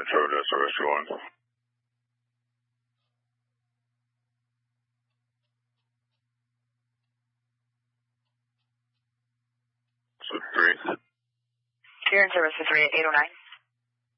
Metro to service 1. So 3. You're in service to 3 at 809.